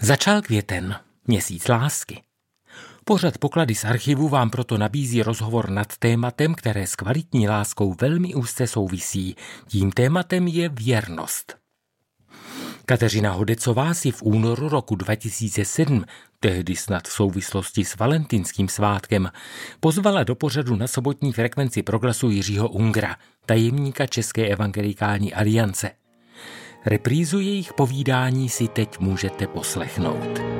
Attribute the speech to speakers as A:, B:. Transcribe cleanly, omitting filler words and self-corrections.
A: Začal květen, měsíc lásky. Pořad Poklady z archivu vám proto nabízí rozhovor nad tématem, které s kvalitní láskou velmi úzce souvisí. Tím tématem je věrnost. Kateřina Hodecová si v únoru roku 2007, tehdy snad v souvislosti s valentínským svátkem, pozvala do pořadu na sobotní frekvenci Proglasu Jiřího Ungra, tajemníka České evangelikální aliance. Reprízu jejich povídání si teď můžete poslechnout.